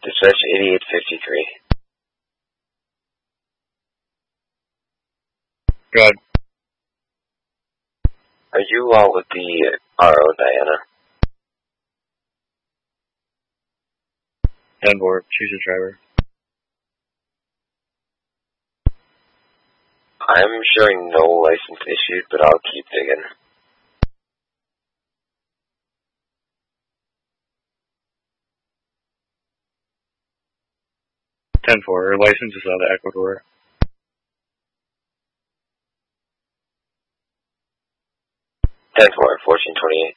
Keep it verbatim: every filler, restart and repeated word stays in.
Dispatch eighty-eight fifty-three. Go ahead. Are you all with the R O, Diana? ten four, choose your driver. I'm showing no license issued, but I'll keep digging. ten four, her license is out of Ecuador. ten four, fourteen twenty-eight.